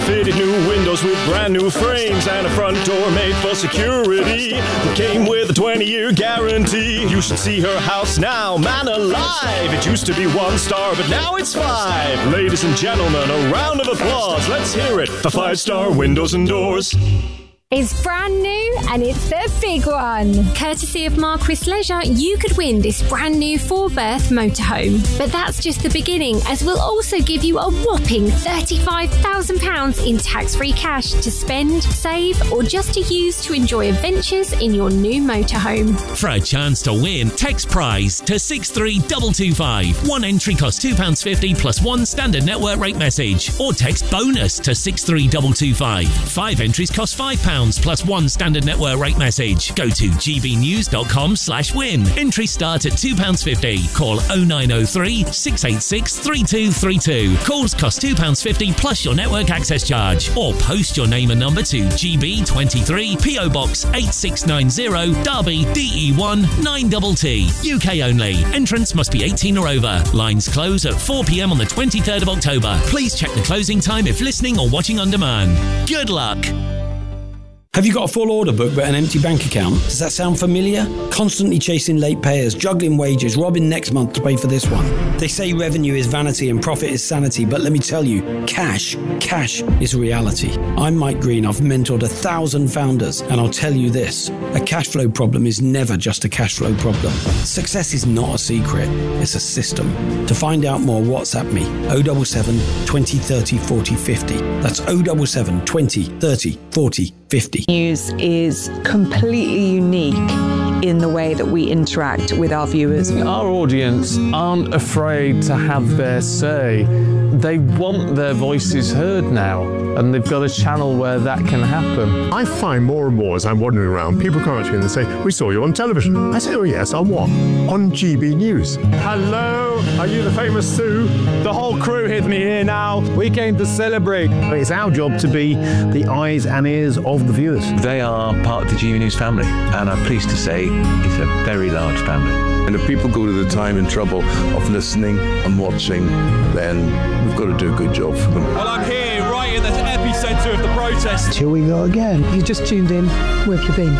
fitted new windows with brand new frames and a front door made for security. It came with a 20-year guarantee. You should see her house now, man alive. It used to be 1 star, but now it's 5. Ladies and gentlemen, a round of applause. Let's hear it for 5-star windows and doors. It's brand new and it's the big one. Courtesy of Marquis Leisure, you could win this brand new 4-berth motorhome. But that's just the beginning, as we'll also give you a whopping £35,000 in tax-free cash to spend, save, or just to use to enjoy adventures in your new motorhome. For a chance to win, text prize to 63225. 1 entry costs £2.50 plus 1 standard network rate message. Or text bonus to 63225. 5 entries cost £5 plus 1 standard network rate message. Go to gbnews.com/win. Entry start at £2.50. Call 0903 686 3232. Calls cost £2.50 plus your network access charge. Or post your name and number to GB23 PO Box 8690 Derby DE1 9TT. UK only. Entrance must be 18 or over. Lines close at 4 p.m. on the 23rd of October. Please check the closing time if listening or watching on demand. Good luck. Have you got a full order book but an empty bank account? Does that sound familiar? Constantly chasing late payers, juggling wages, robbing next month to pay for this one. They say revenue is vanity and profit is sanity, but let me tell you, cash is reality. I'm Mike Green. I've mentored 1,000 founders, and I'll tell you this, a cash flow problem is never just a cash flow problem. Success is not a secret, it's a system. To find out more, WhatsApp me, 077 20 30 40 50. That's 077 20 30 40 50. News is completely unique in the way that we interact with our viewers. Our audience aren't afraid to have their say. They want their voices heard now, and they've got a channel where that can happen. I find more and more as I'm wandering around, people come up to me and they say, "We saw you on television." I say, "Oh yes, on what?" "On GB News." Hello, are you the famous Sue? The whole crew hit me here now. We came to celebrate. It's our job to be the eyes and ears of the viewers. They are part of the GB News family, and I'm pleased to say it's a very large family. And if people go to the time and trouble of listening and watching, then we've got to do a good job for them. Well, I'm here right in the epicentre of the protest. Here we go again. You just tuned in. Where have you been?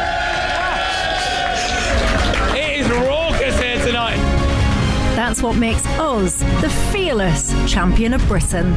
It is raucous here tonight. That's what makes us the fearless champion of Britain.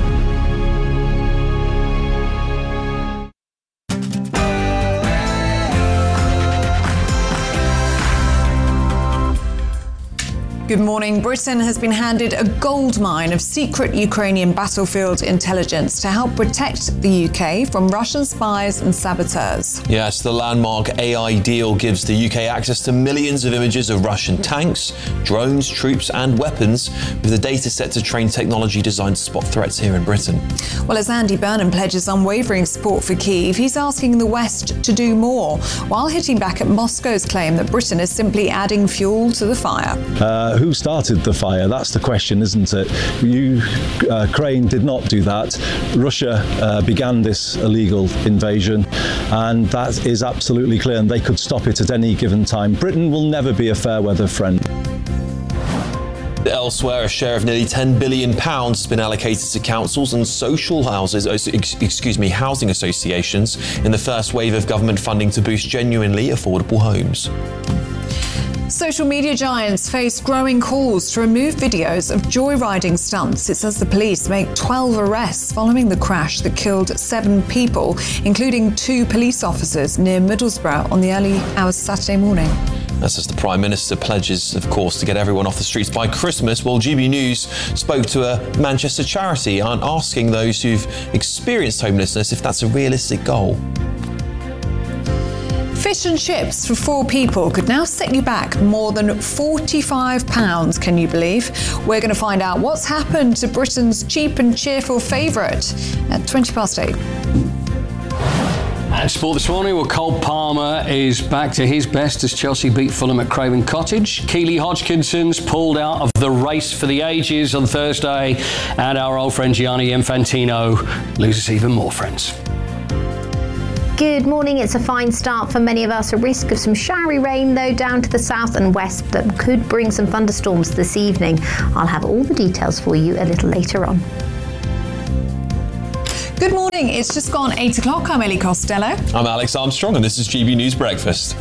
Good morning. Britain has been handed a goldmine of secret Ukrainian battlefield intelligence to help protect the UK from Russian spies and saboteurs. Yes, the landmark AI deal gives the UK access to millions of images of Russian tanks, drones, troops and weapons, with the data set to train technology designed to spot threats here in Britain. Well, as Andy Burnham pledges unwavering support for Kyiv, he's asking the West to do more, while hitting back at Moscow's claim that Britain is simply adding fuel to the fire. Who started the fire? That's the question, isn't it? Ukraine did not do that. Russia began this illegal invasion, and that is absolutely clear, and they could stop it at any given time. Britain will never be a fair weather friend. Elsewhere, a share of nearly £10 billion has been allocated to councils and social housing associations in the first wave of government funding to boost genuinely affordable homes. Social media giants face growing calls to remove videos of joyriding stunts. It says the police make 12 arrests following the crash that killed 7 people, including 2 police officers near Middlesbrough on the early hours Saturday morning. That's as the Prime Minister pledges, of course, to get everyone off the streets by Christmas. Well, GB News spoke to a Manchester charity and asking those who've experienced homelessness if that's a realistic goal. Fish and chips for 4 people could now set you back more than £45, can you believe? We're going to find out what's happened to Britain's cheap and cheerful favourite at 8:20. And sport this morning, well, Cole Palmer is back to his best as Chelsea beat Fulham at Craven Cottage. Keely Hodgkinson's pulled out of the race for the ages on Thursday, and our old friend Gianni Infantino loses even more friends. Good morning. It's a fine start for many of us. A risk of some showery rain, though, down to the south and west that could bring some thunderstorms this evening. I'll have all the details for you a little later on. Good morning. It's just gone 8 o'clock. I'm Ellie Costello. I'm Alex Armstrong, and this is GB News Breakfast.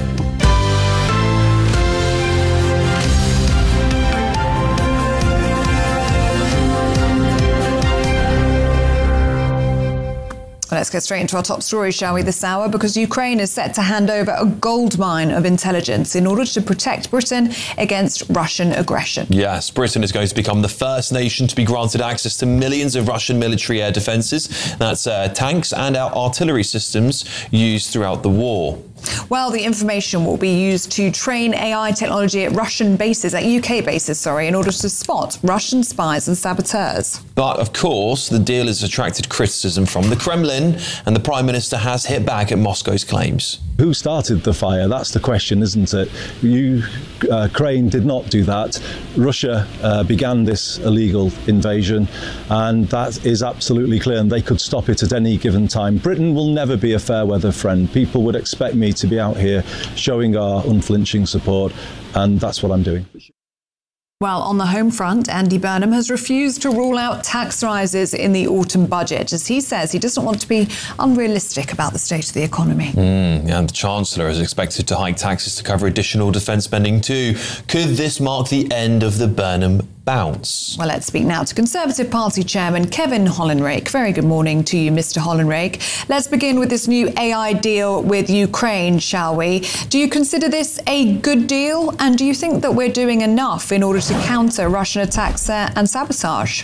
Let's get straight into our top story, shall we, this hour, because Ukraine is set to hand over a goldmine of intelligence in order to protect Britain against Russian aggression. Yes, Britain is going to become the first nation to be granted access to millions of Russian military air defences. That's tanks and artillery systems used throughout the war. Well, the information will be used to train AI technology at UK bases, in order to spot Russian spies and saboteurs. But, of course, the deal has attracted criticism from the Kremlin, and the Prime Minister has hit back at Moscow's claims. Who started the fire? That's the question, isn't it? Ukraine did not do that. Russia began this illegal invasion, and that is absolutely clear, and they could stop it at any given time. Britain will never be a fair weather friend. People would expect me to be out here showing our unflinching support, and that's what I'm doing. Well, on the home front, Andy Burnham has refused to rule out tax rises in the autumn budget, as he says he doesn't want to be unrealistic about the state of the economy. And the Chancellor is expected to hike taxes to cover additional defence spending too. Could this mark the end of the Burnham bounce? Well, let's speak now to Conservative Party Chairman Kevin Hollinrake. Very good morning to you, Mr. Hollinrake. Let's begin with this new AI deal with Ukraine, shall we? Do you consider this a good deal? And do you think that we're doing enough in order to counter Russian attacks and sabotage?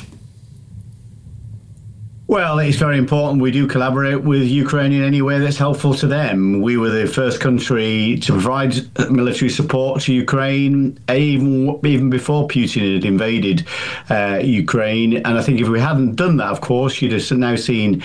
Well, it's very important we do collaborate with Ukraine in any way that's helpful to them. We were the first country to provide military support to Ukraine, even before Putin had invaded Ukraine. And I think if we hadn't done that, of course, you'd have now seen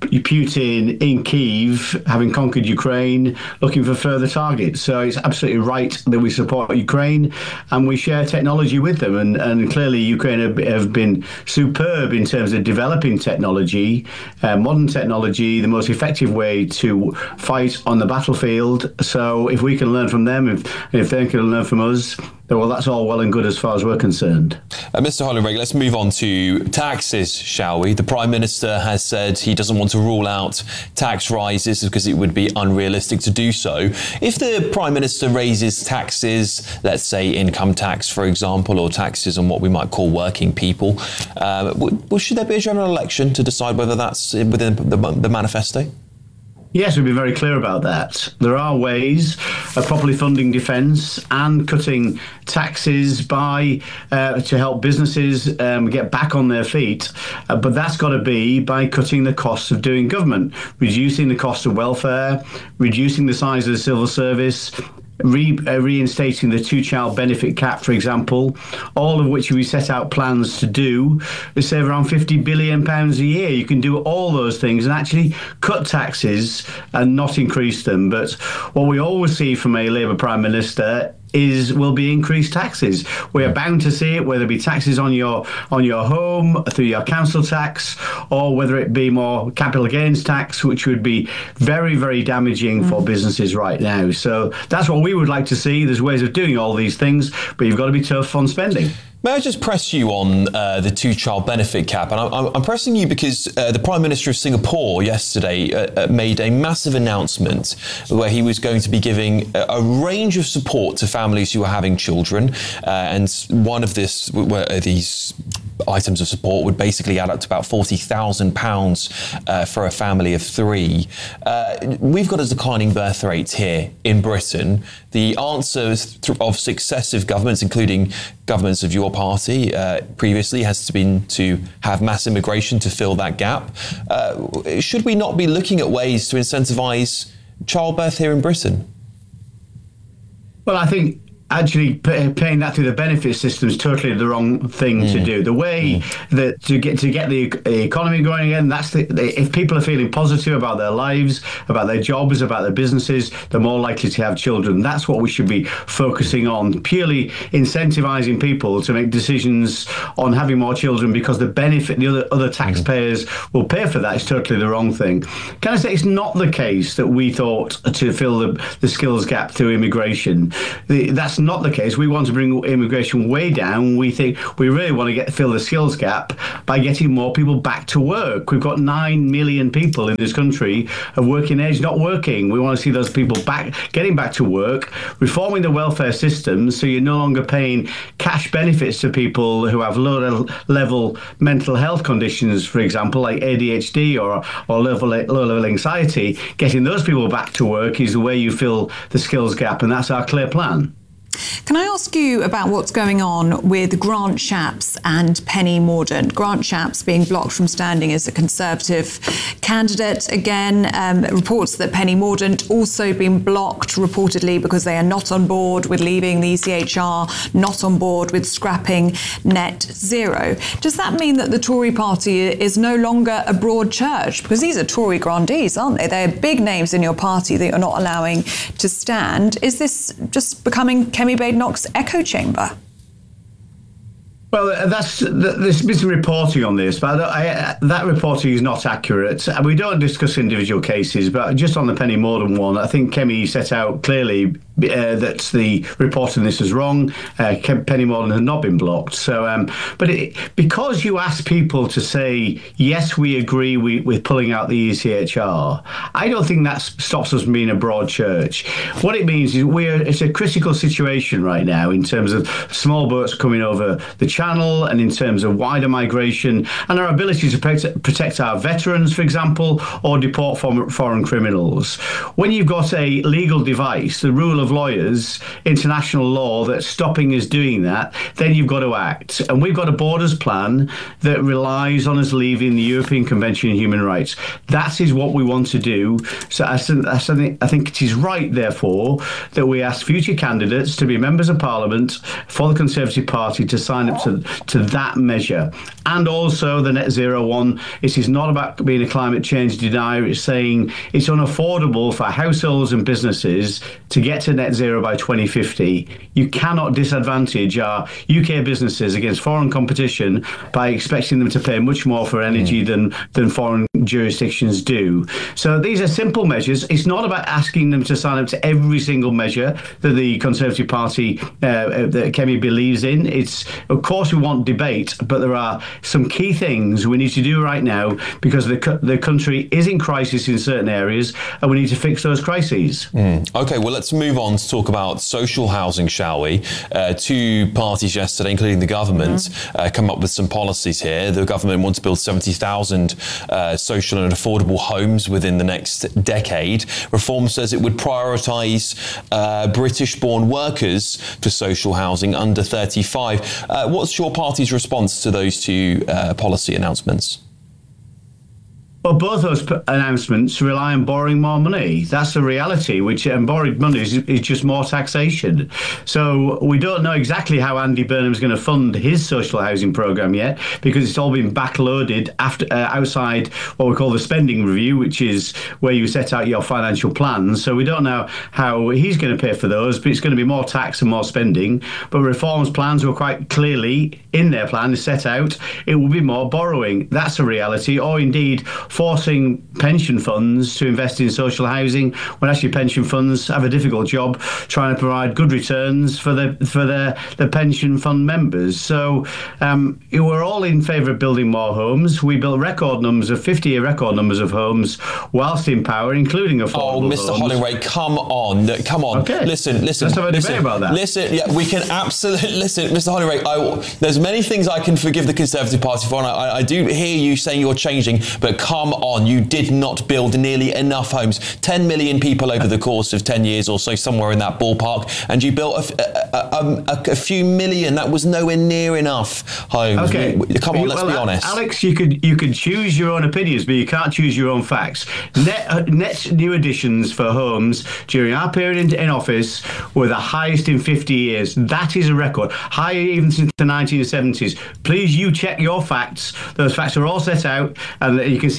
Putin in Kyiv, having conquered Ukraine, looking for further targets. So it's absolutely right that we support Ukraine and we share technology with them. And clearly Ukraine have been superb in terms of developing technology. Modern technology, the most effective way to fight on the battlefield. So if we can learn from them, if they can learn from us, well, that's all well and good as far as we're concerned. Mr. Hollinrake, let's move on to taxes, shall we? The Prime Minister has said he doesn't want to rule out tax rises because it would be unrealistic to do so. If the Prime Minister raises taxes, let's say income tax, for example, or taxes on what we might call working people, should there be a general election to decide whether that's within the manifesto? Yes, we've been very clear about that. There are ways of properly funding defence and cutting taxes to help businesses get back on their feet. But that's got to be by cutting the costs of doing government, reducing the cost of welfare, reducing the size of the civil service, reinstating the two-child benefit cap, for example, all of which we set out plans to do, is save around £50 billion a year. You can do all those things and actually cut taxes and not increase them. But what we always see from a Labour Prime Minister will be increased taxes. We are bound to see it, whether it be taxes on your home through your council tax, or whether it be more capital gains tax, which would be very, very damaging for businesses right now. So that's what we would like to see. There's ways of doing all these things, but you've got to be tough on spending. May I just press you on the two-child benefit cap? And I'm pressing you because the Prime Minister of Singapore yesterday made a massive announcement where he was going to be giving a range of support to families who are having children. And one of these items of support would basically add up to about £40,000 for a family of three. We've got a declining birth rate here in Britain. The answer of successive governments, including governments of your party previously, has been to have mass immigration to fill that gap. Should we not be looking at ways to incentivise childbirth here in Britain? Well, I think actually paying that through the benefit system is totally the wrong thing to do. The way that to get the economy going again, if people are feeling positive about their lives, about their jobs, about their businesses, they're more likely to have children. That's what we should be focusing on, purely incentivizing people to make decisions on having more children because the benefit, the other taxpayers will pay for that, is totally the wrong thing. Can I say it's not the case that we thought to fill the skills gap through immigration? That's that's not the case. We want to bring immigration way down. We think we really want to fill the skills gap by getting more people back to work. We've got 9 million people in this country of working age not working. We want to see those people getting back to work, reforming the welfare system so you're no longer paying cash benefits to people who have low-level mental health conditions, for example, like ADHD or low-level anxiety. Getting those people back to work is the way you fill the skills gap, and that's our clear plan. Can I ask you about what's going on with Grant Shapps and Penny Mordaunt? Grant Shapps being blocked from standing as a Conservative candidate again. Reports that Penny Mordaunt also been blocked reportedly because they are not on board with leaving the ECHR, not on board with scrapping net zero. Does that mean that the Tory party is no longer a broad church? Because these are Tory grandees, aren't they? They're big names in your party that you're not allowing to stand. Is this just becoming Kemi Badenoch's echo chamber? Well, there's been some reporting on this, but that reporting is not accurate. We don't discuss individual cases, but just on the Penny Mordaunt one, I think Kemi set out clearly that the report on this is wrong. Penny Mordaunt has not been blocked. So, because you ask people to say, yes, we agree with pulling out the ECHR, I don't think that stops us from being a broad church. What it means is it's a critical situation right now in terms of small boats coming over the Channel and in terms of wider migration and our ability to protect our veterans, for example, or deport foreign criminals. When you've got a legal device, the rule of lawyers, international law, that's stopping us doing that, then you've got to act. And we've got a borders plan that relies on us leaving the European Convention on Human Rights. That is what we want to do. So I think it is right, therefore, that we ask future candidates to be members of Parliament for the Conservative Party to sign up to that measure. And also the net zero one. It is not about being a climate change denier. It's saying it's unaffordable for households and businesses to get to net zero by 2050. You cannot disadvantage our UK businesses against foreign competition by expecting them to pay much more for energy than foreign jurisdictions do. So these are simple measures. It's not about asking them to sign up to every single measure that the Conservative Party that Kemi believes in. It's, of course, we want debate, but there are some key things we need to do right now because the country is in crisis in certain areas and we need to fix those crises. OK, well, let's move on to talk about social housing, shall we? Two parties yesterday, including the government, come up with some policies here. The government wants to build 70,000 social and affordable homes within the next decade. Reform says it would prioritise British-born workers for social housing under 35. What's your party's response to those two policy announcements? Well, both those announcements rely on borrowing more money. That's the reality, and borrowed money is just more taxation. So we don't know exactly how Andy Burnham's going to fund his social housing programme yet, because it's all been backloaded outside what we call the spending review, which is where you set out your financial plans. So we don't know how he's going to pay for those, but it's going to be more tax and more spending. But Reform's plans were quite clearly in their plan set out. It will be more borrowing. That's a reality, or indeed forcing pension funds to invest in social housing when actually pension funds have a difficult job trying to provide good returns for their pension fund members. So we're all in favour of building more homes. We built 50-year record numbers of homes whilst in power, including affordable homes. Oh, Mr. Hollingray, come on. Okay. Listen. Let's have a debate about that. Listen, yeah, we can absolutely... Listen, Mr. Hollingray, there's many things I can forgive the Conservative Party for, and I do hear you saying you're changing, but come on, you did not build nearly enough homes. 10 million people over the course of 10 years or so, somewhere in that ballpark, and you built a few million. That was nowhere near enough homes. Okay. Come on, let's be honest. Alex, you could choose your own opinions, but you can't choose your own facts. Net new additions for homes during our period in office were the highest in 50 years. That is a record, higher even since the 1970s. Please, you check your facts. Those facts are all set out, and you can see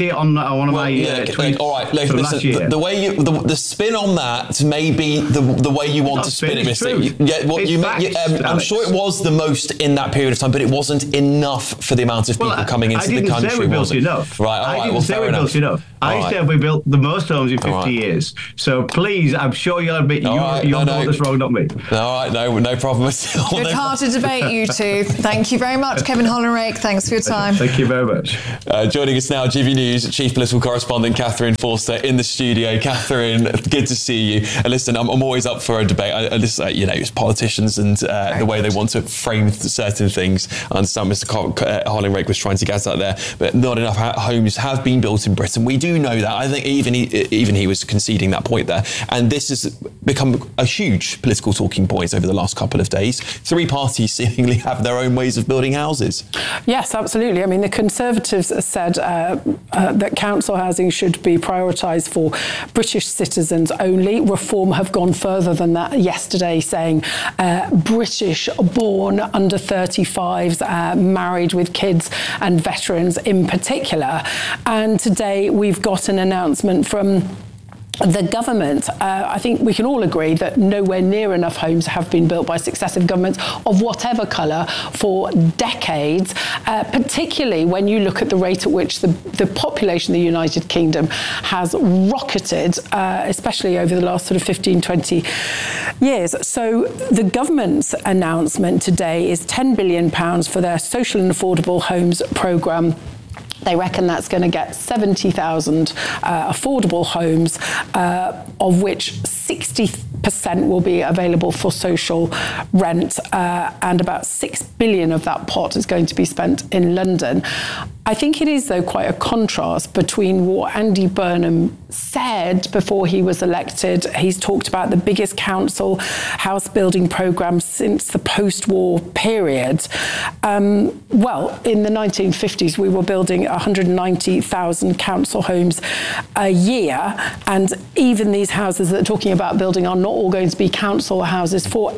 it on one of my tweets. All right, last listen. year. The way the spin on that may be the way you want to spin it, Mr. Yeah, what you I'm sure it was the most in that period of time, but it wasn't enough for the amount of people coming into the country. I didn't say we built enough. Right, all right. I didn't say we built enough. I said we built the most homes in 50 years. So please, I'm sure you'll admit you're this wrong, not me. All right, no problem at all. Good hard to debate, you two. Thank you very much, Kevin Hollinrake. Thanks for your time. Thank you very much. Joining us now, GB News Chief Political Correspondent Catherine Forster in the studio. Catherine, good to see you. Listen, I'm always up for a debate. It's politicians and the way they want to frame certain things. I understand Mr. Hollinrake was trying to get out there, but not enough homes have been built in Britain. We do know that. I think even he was conceding that point there. And this has become a huge political talking point over the last couple of days. 3 parties seemingly have their own ways of building houses. Yes, absolutely. I mean, the Conservatives said that council housing should be prioritised for British citizens only. Reform have gone further than that yesterday, saying British-born under 35s, married with kids and veterans in particular. And today we've got an announcement from the government. I think we can all agree that nowhere near enough homes have been built by successive governments of whatever colour for decades, particularly when you look at the rate at which the population of the United Kingdom has rocketed, especially over the last sort of 15, 20 years. So the government's announcement today is £10 billion for their social and affordable homes programme. They reckon that's going to get 70,000 affordable homes, of which 60% will be available for social rent, and about 6 billion of that pot is going to be spent in London. I think it is, though, quite a contrast between what Andy Burnham said before he was elected. He's talked about the biggest council house building programme since the post-war period. Well, in the 1950s, we were building 190,000 council homes a year, and even these houses that are talking about building are not all going to be council houses by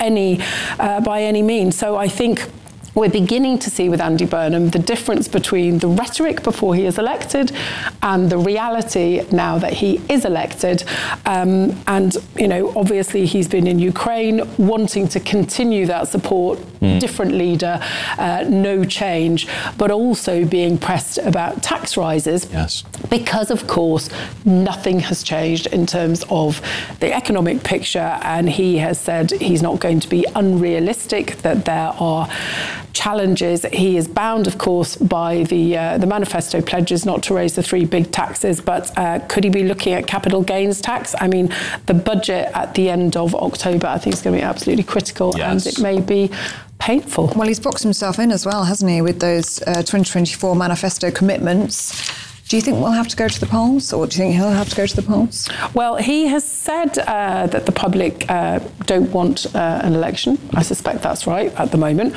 any means. So I think we're beginning to see with Andy Burnham the difference between the rhetoric before he is elected and the reality now that he is elected. And, obviously he's been in Ukraine wanting to continue that support, different leader, no change, but also being pressed about tax rises. Yes. Because, of course, nothing has changed in terms of the economic picture. And he has said he's not going to be unrealistic, that there are challenges. He is bound, of course, by the manifesto pledges not to raise the 3 big taxes, but could he be looking at capital gains tax? I mean, the budget at the end of October, I think, is going to be absolutely critical, and it may be painful. Well, he's boxed himself in as well, hasn't he, with those 2024 manifesto commitments. Do you think we'll have to go to the polls, or do you think he'll have to go to the polls? Well, he has said that the public don't want an election. I suspect that's right at the moment.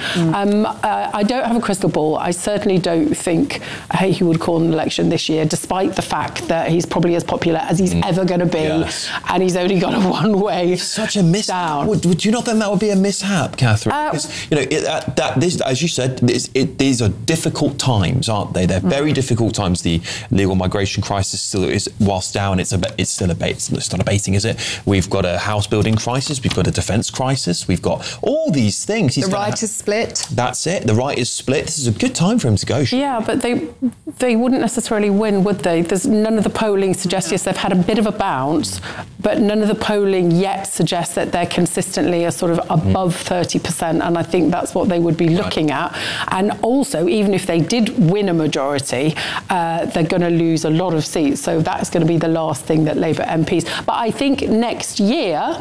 I don't have a crystal ball. I certainly don't think he would call an election this year, despite the fact that he's probably as popular as he's ever going to be, and he's only got a one-way Such a miss down. Would you not think that would be a mishap, Catherine? Because, as you said, these are difficult times, aren't they? They're very difficult times. The legal migration crisis still is, whilst down, it's not abating, is it? We've got a house building crisis, we've got a defence crisis, we've got all these things. The right is split. That's it. The right is split. This is a good time for him to go. Yeah, but they wouldn't necessarily win, would they? There's none of the polling suggests, yes, they've had a bit of a bounce, but none of the polling yet suggests that they're consistently a sort of above 30%, and I think that's what they would be looking at. And also, even if they did win a majority, they're going to lose a lot of seats, so that's going to be the last thing that Labour MPs. But I think next year,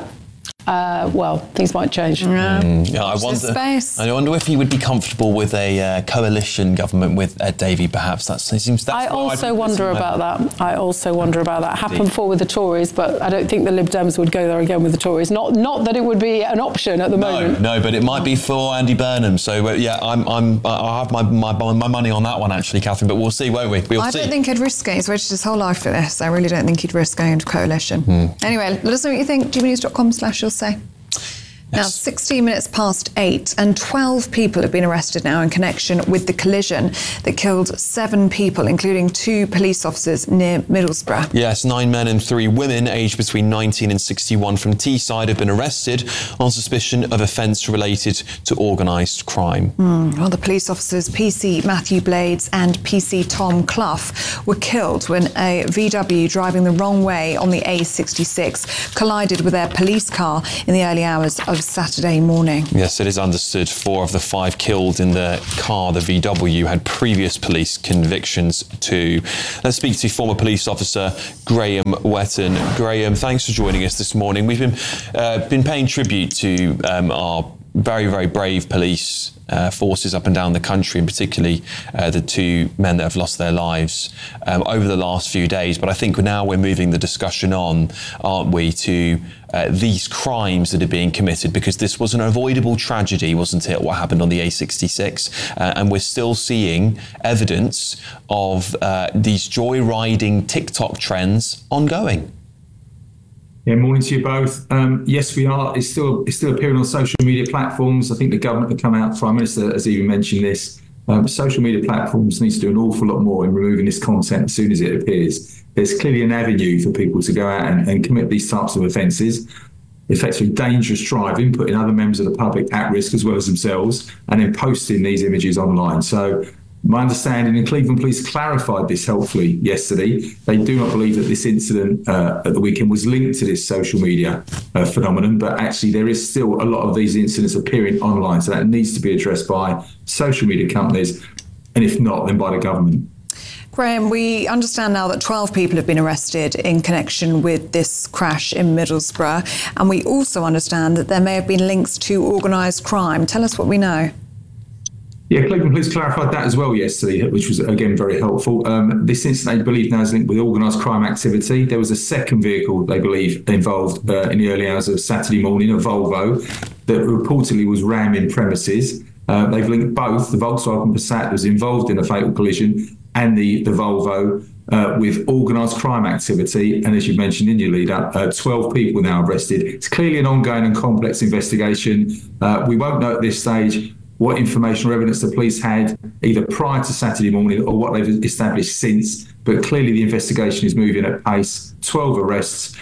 things might change. I wonder if he would be comfortable with a coalition government with Davey, perhaps. I also wonder about that. Happened before with the Tories, but I don't think the Lib Dems would go there again with the Tories. Not that it would be an option at the moment. No, but it might be for Andy Burnham. So I'll have my money on that one, actually, Catherine. But we'll see, won't we? I don't think he'd risk it. He's waited his whole life for this. I really don't think he'd risk going into coalition. Anyway, let us know what you think. GBnews.com/you'll say. Now, 16 minutes past 8, and 12 people have been arrested now in connection with the collision that killed 7 people, including 2 police officers near Middlesbrough. Yes, 9 men and 3 women aged between 19 and 61 from Teesside have been arrested on suspicion of offence related to organised crime. Well, the police officers PC Matthew Blades and PC Tom Clough were killed when a VW driving the wrong way on the A66 collided with their police car in the early hours of Saturday morning. Yes, it is understood 4 of the 5 killed in the car, the VW, had previous police convictions too. Let's speak to former police officer Graham Wetton. Graham, thanks for joining us this morning. We've been paying tribute to our very, very brave police forces up and down the country, and particularly the 2 men that have lost their lives over the last few days. But I think now we're moving the discussion on, aren't we, to these crimes that are being committed, because this was an avoidable tragedy, wasn't it, what happened on the A66? And we're still seeing evidence of these joyriding TikTok trends ongoing. Yeah, morning to you both. Yes, we are. It's still appearing on social media platforms. I think the government have come out, Prime Minister has even mentioned this. Social media platforms need to do an awful lot more in removing this content as soon as it appears. There's clearly an avenue for people to go out and commit these types of offences, effectively dangerous driving, putting other members of the public at risk as well as themselves, and then posting these images online. So my understanding, and Cleveland Police clarified this helpfully yesterday, they do not believe that this incident at the weekend was linked to this social media phenomenon, but actually there is still a lot of these incidents appearing online, so that needs to be addressed by social media companies, and if not, then by the government. Graham, we understand now that 12 people have been arrested in connection with this crash in Middlesbrough, and we also understand that there may have been links to organised crime. Tell us what we know. Yeah, Cleveland Police clarified that as well yesterday, which was, again, very helpful. This incident, they believe, now is linked with organised crime activity. There was a second vehicle, they believe, involved in the early hours of Saturday morning, a Volvo, that reportedly was ramming premises. They've linked both, the Volkswagen Passat that was involved in a fatal collision and the Volvo with organised crime activity. And as you mentioned in your lead-up, 12 people now arrested. It's clearly an ongoing and complex investigation. We won't know at this stage what information or evidence the police had either prior to Saturday morning or what they've established since. But clearly the investigation is moving at pace. 12 arrests.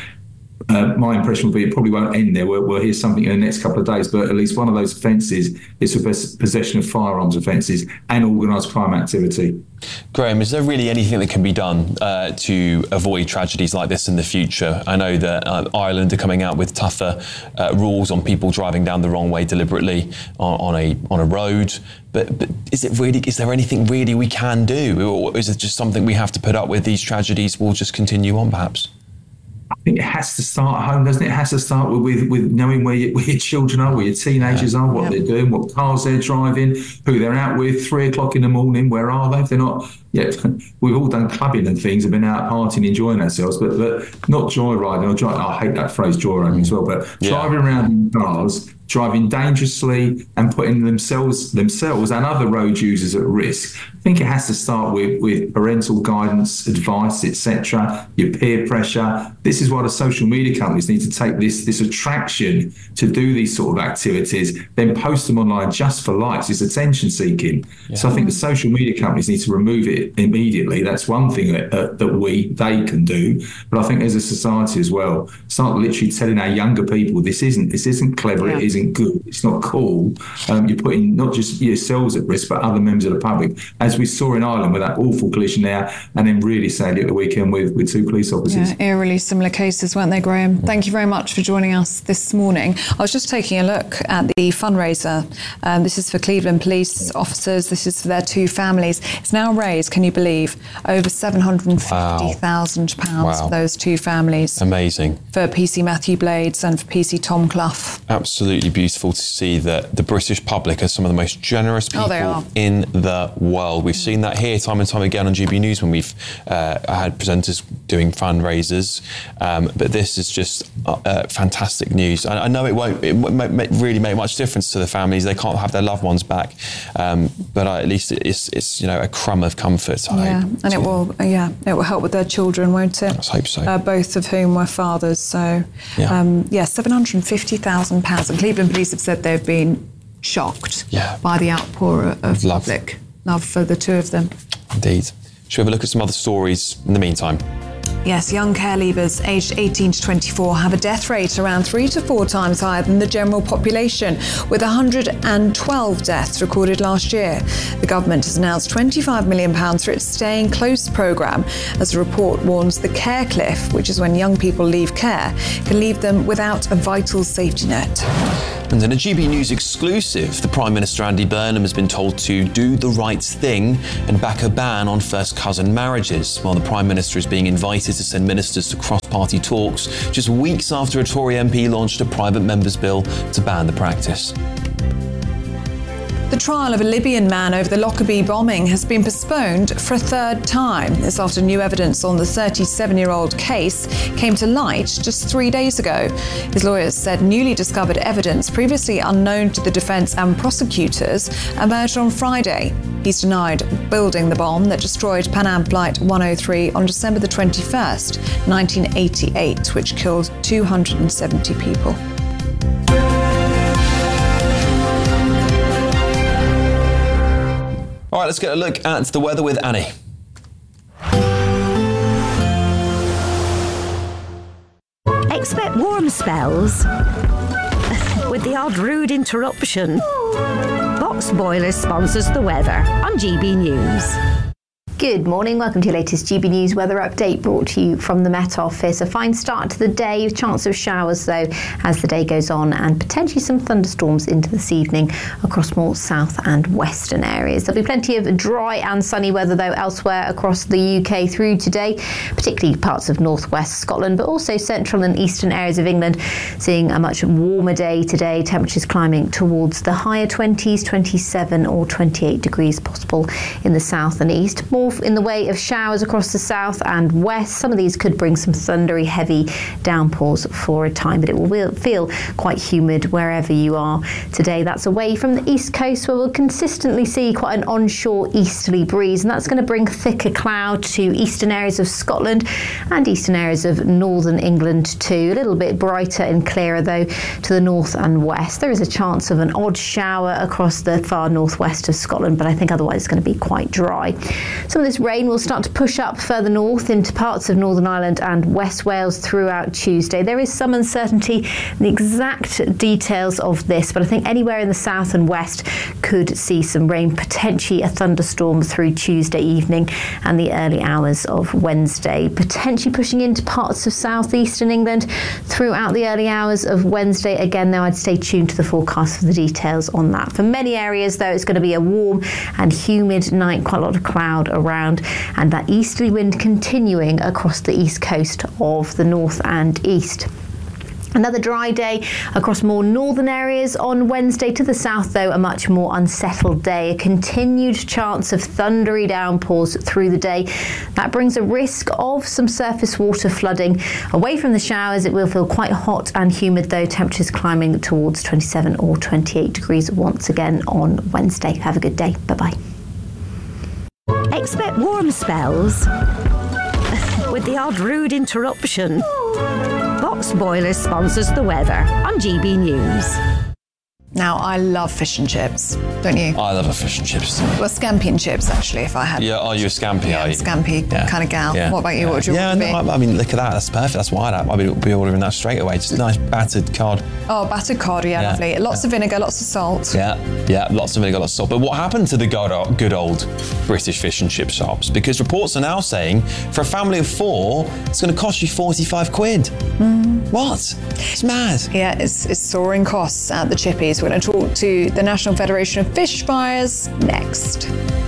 My impression would be it probably won't end there. We'll hear something in the next couple of days, but at least one of those offences is for possession of firearms offences and organised crime activity. Graham, is there really anything that can be done to avoid tragedies like this in the future? I know that Ireland are coming out with tougher rules on people driving down the wrong way deliberately on a road. But is there anything really we can do, or is it just something we have to put up with? These tragedies will just continue on, perhaps? I think it has to start at home, doesn't it? It has to start with knowing where your children are, where your teenagers are, what they're doing, what cars they're driving, who they're out with, 3 o'clock in the morning, where are they? If they're not, we've all done clubbing and things, have been out partying, enjoying ourselves, but not joyriding. I hate that phrase, joyriding as well, but driving around in cars, driving dangerously and putting themselves and other road users at risk. I think it has to start with parental guidance, advice, etc., your peer pressure. This is why the social media companies need to take this attraction to do these sort of activities, then post them online just for likes. It's attention seeking. Yeah. So I think the social media companies need to remove it immediately. That's one thing that they can do. But I think as a society as well, start literally telling our younger people this isn't clever, it isn't good, it's not cool. You're putting not just yourselves at risk, but other members of the public, as we saw in Ireland with that awful collision there, and then really sadly at the weekend with 2 police officers. Yeah, eerily similar cases, weren't they, Graham? Thank you very much for joining us this morning. I was just taking a look at the fundraiser. This is for Cleveland police officers. This is for their 2 families. It's now raised, can you believe, over £750,000 for those 2 families. Amazing. For PC Matthew Blades and for PC Tom Clough. Absolutely beautiful to see that the British public are some of the most generous people in the world. We've seen that here time and time again on GB News when we've had presenters doing fundraisers. But this is just fantastic news. I know it won't really make much difference to the families. They can't have their loved ones back. But at least it's a crumb of comfort. And it will help with their children, won't it? Let's hope so. Both of whom were fathers. So, £750,000. And Cleveland police have said they've been shocked by the outpour of public love for the two of them. Indeed. Should we have a look at some other stories in the meantime? Yes, young care leavers aged 18 to 24 have a death rate around 3 to 4 times higher than the general population, with 112 deaths recorded last year. The government has announced £25 million for its Staying Close programme, as a report warns the care cliff, which is when young people leave care, can leave them without a vital safety net. And in a GB News exclusive, the Prime Minister Andy Burnham has been told to do the right thing and back a ban on first cousin marriages, while the Prime Minister is being invited to send ministers to cross-party talks just weeks after a Tory MP launched a private member's bill to ban the practice. The trial of a Libyan man over the Lockerbie bombing has been postponed for a third time. This after new evidence on the 37-year-old case came to light just 3 days ago. His lawyers said newly discovered evidence previously unknown to the defence and prosecutors emerged on Friday. He's denied building the bomb that destroyed Pan Am Flight 103 on December the 21st, 1988, which killed 270 people. All right, let's get a look at the weather with Annie. Expect warm spells with the odd rude interruption. Box Boilers sponsors the weather on GB News. Good morning, welcome to your latest GB News weather update, brought to you from the Met Office. A fine start to the day, chance of showers though as the day goes on, and potentially some thunderstorms into this evening across more south and western areas. There'll be plenty of dry and sunny weather though elsewhere across the UK through today, particularly parts of northwest Scotland, but also central and eastern areas of England, seeing a much warmer day today. Temperatures climbing towards the higher 20s, 27 or 28 degrees possible in the south and east. More in the way of showers across the south and west. Some of these could bring some thundery, heavy downpours for a time, but it will feel quite humid wherever you are today. That's away from the east coast, where we'll consistently see quite an onshore easterly breeze, and that's going to bring thicker cloud to eastern areas of Scotland and eastern areas of northern England too. A little bit brighter and clearer though to the north and west. There is a chance of an odd shower across the far northwest of Scotland, but I think otherwise it's going to be quite dry. Some of this rain will start to push up further north into parts of Northern Ireland and West Wales throughout Tuesday. There is some uncertainty in the exact details of this, but I think anywhere in the south and west could see some rain, potentially a thunderstorm through Tuesday evening and the early hours of Wednesday, potentially pushing into parts of southeastern England throughout the early hours of Wednesday. Again, though, I'd stay tuned to the forecast for the details on that. For many areas, though, it's going to be a warm and humid night, quite a lot of cloud around, and that easterly wind continuing across the east coast of the north and east. Another dry day across more northern areas on Wednesday. To the south, though, a much more unsettled day. A continued chance of thundery downpours through the day. That brings a risk of some surface water flooding. Away from the showers, it will feel quite hot and humid, though. Temperatures climbing towards 27 or 28 degrees once again on Wednesday. Have a good day. Bye-bye. Expect warm spells with the odd rude interruption. Box Boilers sponsors the weather on GB News. Now, I love fish and chips, don't you? I love a fish and chips. Well, scampi and chips, actually, if I had. Yeah, are you a scampi? Are you? Scampi kind of gal. Yeah. What about you? What would you want to be? I mean, look at that. That's perfect. That's why I'd be ordering that straight away. Just a nice battered cod. Oh, battered cod, lovely. Lots of vinegar, lots of salt. Yeah, lots of vinegar, lots of salt. But what happened to the good old British fish and chip shops? Because reports are now saying for a family of 4, it's going to cost you 45 quid. What? It's mad. Yeah, it's soaring costs at the chippies. We're going to talk to the National Federation of Fish Buyers next.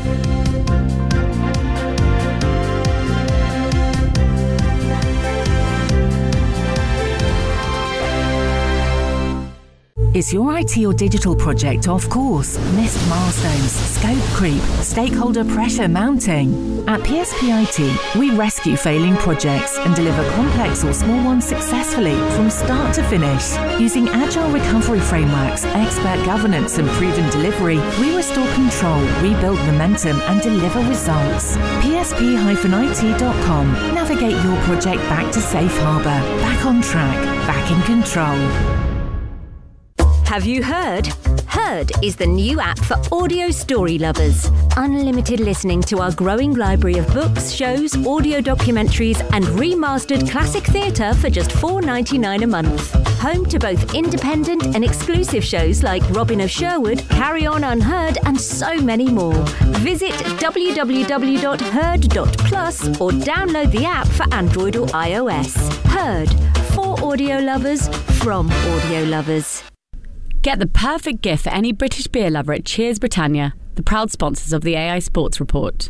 Is your IT or digital project off course? Missed milestones, scope creep, stakeholder pressure mounting? At PSP IT, we rescue failing projects and deliver complex or small ones successfully from start to finish. Using agile recovery frameworks, expert governance and proven delivery, we restore control, rebuild momentum and deliver results. PSP-IT.com. Navigate your project back to safe harbour, back on track, back in control. Have you heard? Heard is the new app for audio story lovers. Unlimited listening to our growing library of books, shows, audio documentaries and remastered classic theatre for just $4.99 a month. Home to both independent and exclusive shows like Robin of Sherwood, Carry On Unheard and so many more. Visit www.heard.plus or download the app for Android or iOS. Heard. For audio lovers, from audio lovers. Get the perfect gift for any British beer lover at Cheers Britannia, the proud sponsors of the AI Sports Report.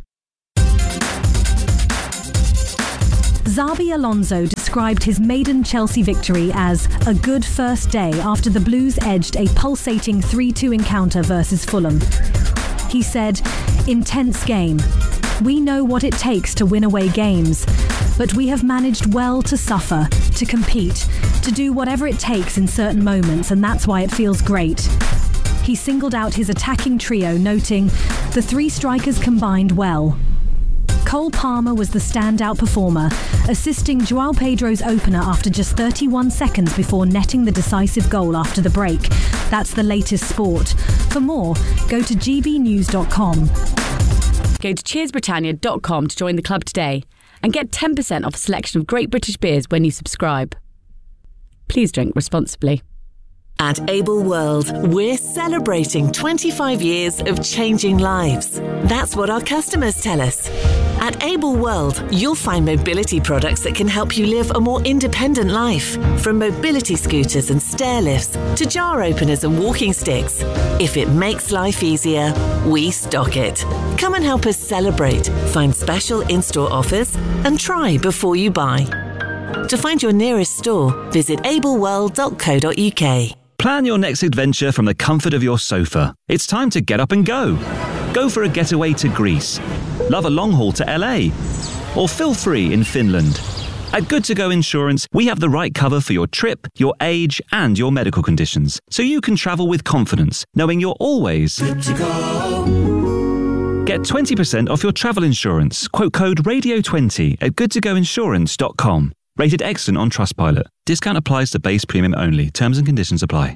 Xabi Alonso described his maiden Chelsea victory as a good first day after the Blues edged a pulsating 3-2 encounter versus Fulham. He said, "Intense game. We know what it takes to win away games, but we have managed well to suffer, to compete, to do whatever it takes in certain moments, and that's why it feels great." He singled out his attacking trio, noting, "The three strikers combined well." Cole Palmer was the standout performer, assisting João Pedro's opener after just 31 seconds before netting the decisive goal after the break. That's the latest sport. For more, go to gbnews.com. Go to cheersbritannia.com to join the club today and get 10% off a selection of great British beers when you subscribe. Please drink responsibly. At Able World, we're celebrating 25 years of changing lives. That's what our customers tell us. At Able World, you'll find mobility products that can help you live a more independent life. From mobility scooters and stair lifts to jar openers and walking sticks. If it makes life easier, we stock it. Come and help us celebrate, find special in-store offers, and try before you buy. To find your nearest store, visit ableworld.co.uk. Plan your next adventure from the comfort of your sofa. It's time to get up and go. Go for a getaway to Greece. Love a long haul to LA. Or feel free in Finland. At Good To Go Insurance, we have the right cover for your trip, your age, and your medical conditions. So you can travel with confidence, knowing you're always good to go. Get 20% off your travel insurance. Quote code RADIO20 at goodtogoinsurance.com. Rated excellent on Trustpilot. Discount applies to base premium only. Terms and conditions apply.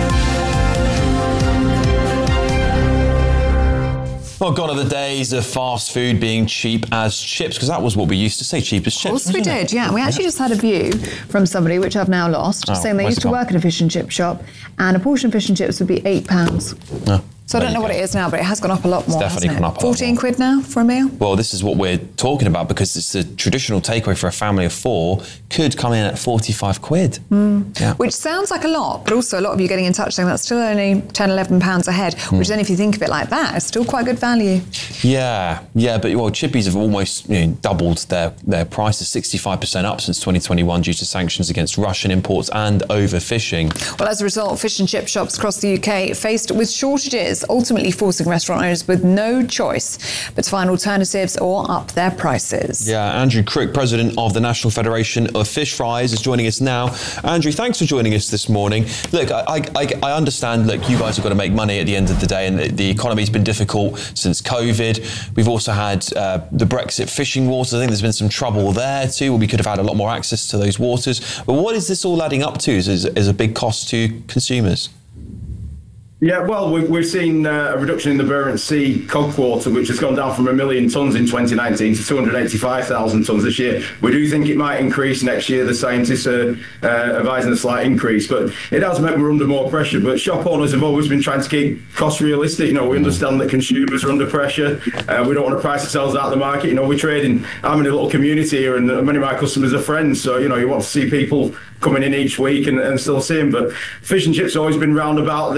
Well, gone are the days of fast food being cheap as chips, because that was what we used to say, cheap as chips. Of course we did, yeah. We actually just had a view from somebody, which I've now lost, saying they used to work at a fish and chip shop, and a portion of fish and chips would be £8. Oh. So I don't know what it is now, but it has gone up a lot more. It's definitely gone up a lot 14 quid now for a meal? Well, this is what we're talking about, because it's the traditional takeaway for a family of four could come in at 45 quid. Yeah. Which sounds like a lot, but also a lot of you getting in touch saying that's still only £10, £11 a head, which then if you think of it like that, it's still quite good value. Yeah, but well, chippies have almost doubled their prices, 65% up since 2021 due to sanctions against Russian imports and overfishing. Well, as a result, fish and chip shops across the UK faced with shortages, ultimately forcing restaurant owners with no choice but to find alternatives or up their prices. Yeah, Andrew Crook, president of the National Federation of Fish Fries, is joining us now. Andrew, thanks for joining us this morning. Look, I understand, look, you guys have got to make money at the end of the day, and the economy's been difficult since COVID. We've also had the Brexit fishing waters. I think there's been some trouble there too, where we could have had a lot more access to those waters. But what is this all adding up to as a big cost to consumers? Yeah, well, we've seen a reduction in the Barents Sea cod quota, which has gone down from 1 million tonnes in 2019 to 285,000 tonnes this year. We do think it might increase next year. The scientists are advising a slight increase, but it does mean we're under more pressure. But shop owners have always been trying to keep costs realistic. We understand that consumers are under pressure. We don't want to price ourselves out of the market. We trade in, I'm in a little community here, and many of my customers are friends. So, you want to see people coming in each week and still see them. But fish and chips have always been round about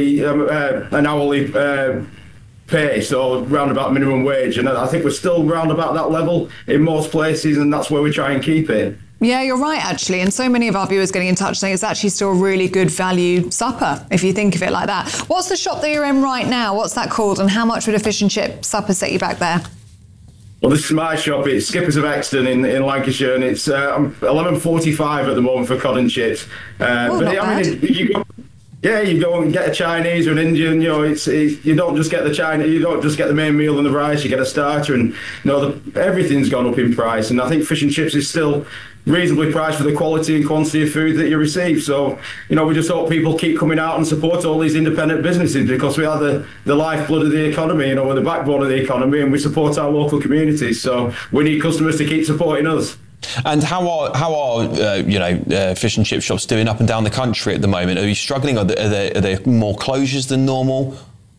an hourly pay, so round about minimum wage, and I think we're still round about that level in most places, and that's where we try and keep it. Yeah, you're right, actually. And so many of our viewers getting in touch saying it's actually still a really good value supper, if you think of it like that. What's the shop that you're in right now? What's that called? And how much would a fish and chip supper set you back there? Well, this is my shop. It's Skippers of Exton in Lancashire, and it's $11.45 at the moment for cod and chips. Not bad. Yeah, you go and get a Chinese or an Indian. You know, you don't just get the Chinese. You don't just get the main meal and the rice. You get a starter, and everything's gone up in price. And I think fish and chips is still reasonably priced for the quality and quantity of food that you receive. So, we just hope people keep coming out and support all these independent businesses, because we are the lifeblood of the economy. We're the backbone of the economy, and we support our local communities. So we need customers to keep supporting us. And how are fish and chip shops doing up and down the country at the moment? Are you struggling? Are there more closures than normal?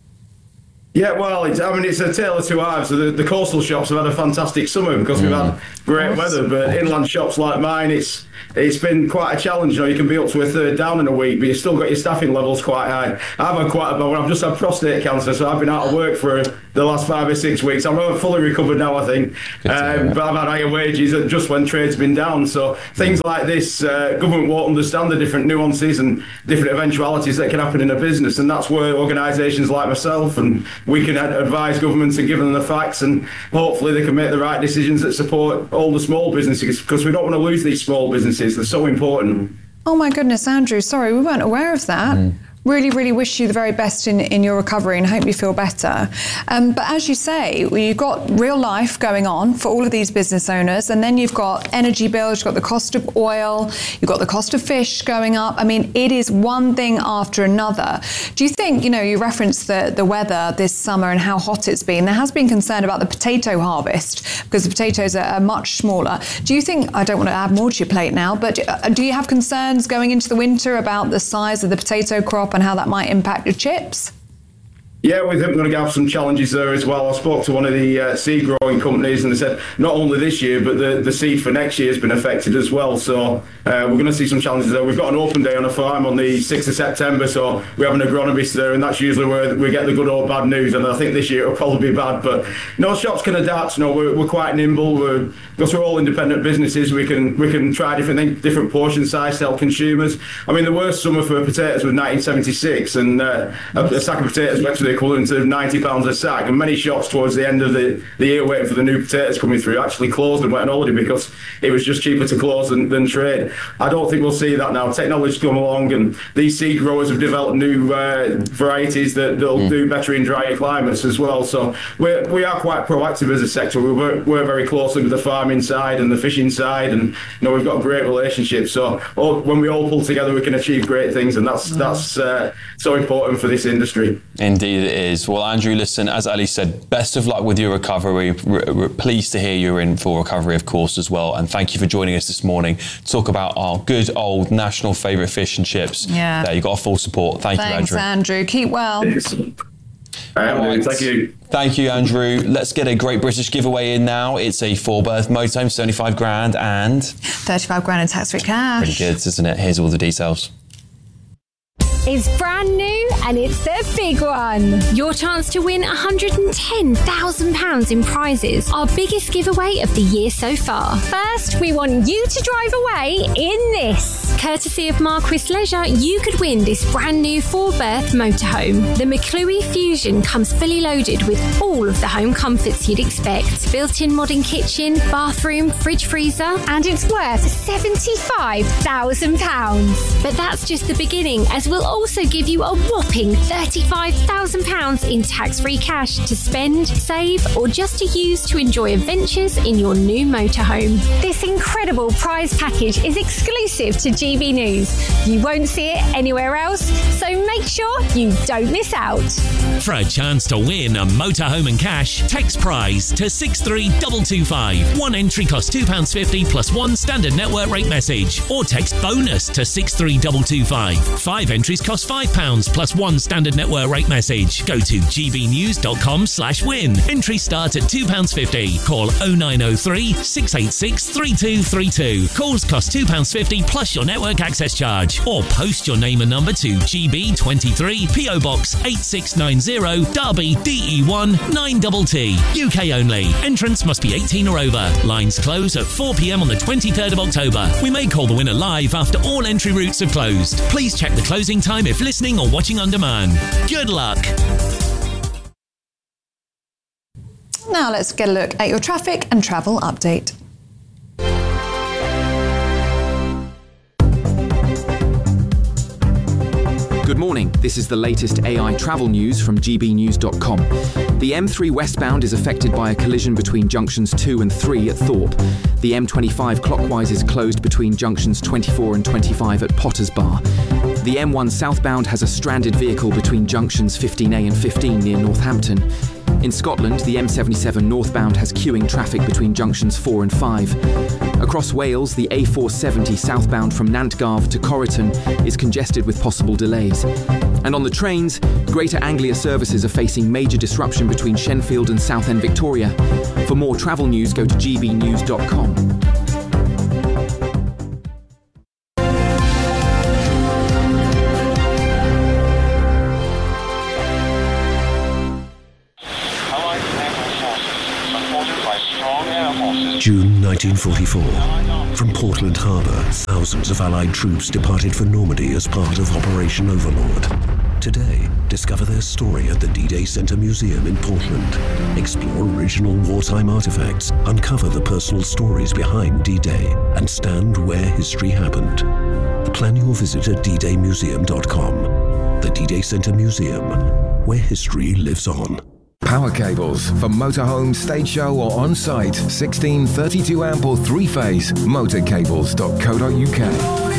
Yeah, well, it's a tale of two halves. So the coastal shops have had a fantastic summer because we've had great weather, but inland shops like mine, it's been quite a challenge. You can be up to a third down in a week, but you've still got your staffing levels quite high. I've had quite a bad one. I've just had prostate cancer, so I've been out of work for the last 5 or 6 weeks. I'm fully recovered now, I think. But I've had higher wages just when trade's been down. So things like this, government won't understand the different nuances and different eventualities that can happen in a business, and that's where organisations like myself and we can advise governments and give them the facts, and hopefully they can make the right decisions that support all the small businesses, because we don't want to lose these small businesses. They're so important. Oh my goodness, Andrew, sorry, we weren't aware of that. Really, really wish you the very best in your recovery and hope you feel better. But as you say, you've got real life going on for all of these business owners, and then you've got energy bills, you've got the cost of oil, you've got the cost of fish going up. It is one thing after another. Do you think, you referenced the weather this summer and how hot it's been. There has been concern about the potato harvest because the potatoes are much smaller. Do you think, I don't want to add more to your plate now, but do you have concerns going into the winter about the size of the potato crop and how that might impact your chips? Yeah, we think we're going to have some challenges there as well. I spoke to one of the seed growing companies, and they said not only this year, but the seed for next year has been affected as well. So we're going to see some challenges there. We've got an open day on a farm on the 6th of September, so we have an agronomist there, and that's usually where we get the good or bad news. And I think this year it'll probably be bad, but shops can adapt. We're quite nimble. Because we're all independent businesses, we can try different things, different portion size to help consumers. The worst summer for potatoes was 1976, and a sack of potatoes went to the equivalent of £90 a sack, and many shops towards the end of the year waiting for the new potatoes coming through actually closed and went on holiday because it was just cheaper to close than trade. I don't think we'll see that now. Technology's come along, and these seed growers have developed new varieties that'll do better in drier climates as well. So we are quite proactive as a sector. We work very closely with the farming side and the fishing side, and we've got a great relationship. So when we all pull together, we can achieve great things, and that's so important for this industry. Indeed it is. Well, Andrew, listen, as Ali said, best of luck with your recovery. We're pleased to hear you're in full recovery, of course, as well. And thank you for joining us this morning to talk about our good old national favourite fish and chips. Yeah. There, you got our full support. Thanks you, Andrew. Thanks, Andrew. Keep well. Right. Thank you. Thank you, Andrew. Let's get a Great British giveaway in now. It's a 4-berth motorhome, 75 grand and 35 grand in tax-free cash. Pretty good, isn't it? Here's all the details. It's brand new and it's the big one. Your chance to win £110,000 in prizes. Our biggest giveaway of the year so far. First, we want you to drive away in this. Courtesy of Marquis Leisure, you could win this brand new 4-berth motorhome. The McClue Fusion comes fully loaded with all of the home comforts you'd expect. Built-in modern kitchen, bathroom, fridge freezer, and it's worth £75,000. But that's just the beginning, as we'll also give you a whopping £35,000 in tax-free cash to spend, save, or just to use to enjoy adventures in your new motorhome. This incredible prize package is exclusive to GB News. You won't see it anywhere else, so make sure you don't miss out. For a chance to win a motorhome and cash, text prize to 63225. One entry costs £2.50 plus one standard network rate message, or text bonus to 63225. 5 entries cost £5 plus one standard network rate message. Go to gbnews.com/win. Entries start at £2.50. Call 0903 686 3232. Calls cost £2.50 plus your network access charge. Or post your name and number to GB23 PO Box 8690 Derby DE1 9TT. UK only. Entrance must be 18 or over. Lines close at 4 p.m. on the 23rd of October. We may call the winner live after all entry routes have closed. Please check the closing time if listening or watching on demand. Good luck. Now let's get a look at your traffic and travel update. Good morning. This is the latest AI travel news from gbnews.com. The M3 westbound is affected by a collision between junctions 2 and 3 at Thorpe. The M25 clockwise is closed between junctions 24 and 25 at Potters Bar. The M1 southbound has a stranded vehicle between junctions 15A and 15 near Northampton. In Scotland, the M77 northbound has queuing traffic between junctions 4 and 5. Across Wales, the A470 southbound from Nantgarv to Corriton is congested with possible delays. And on the trains, Greater Anglia services are facing major disruption between Shenfield and Southend Victoria. For more travel news, go to gbnews.com. June 1944. From Portland Harbour, thousands of Allied troops departed for Normandy as part of Operation Overlord. Today, discover their story at the D-Day Center Museum in Portland. Explore original wartime artifacts, uncover the personal stories behind D-Day, and stand where history happened. Plan your visit at ddaymuseum.com. The D-Day Center Museum, where history lives on. Power cables for motorhome, stage show or on-site. 16, 32 amp or 3-phase. Motorcables.co.uk.